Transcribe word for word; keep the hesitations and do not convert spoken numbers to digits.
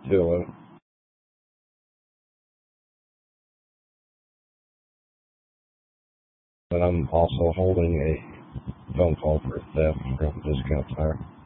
to it. But I'm also holding a phone call for theft from Discount Tire.